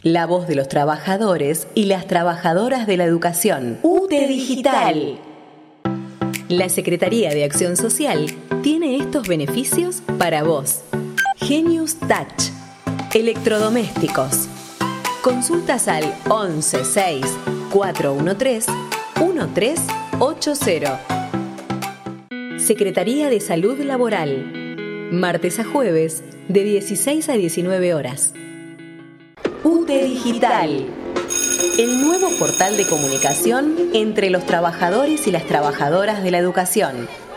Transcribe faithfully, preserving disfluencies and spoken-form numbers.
La voz de los trabajadores y las trabajadoras de la educación. U T E Digital. La Secretaría de Acción Social tiene estos beneficios para vos. Genius Touch. Electrodomésticos. Consultas al once seis cuatro uno tres uno tres ocho cero. Secretaría de Salud Laboral. Martes a jueves de dieciséis a diecinueve horas. U T E Digital. El nuevo portal de comunicación entre los trabajadores y las trabajadoras de la educación.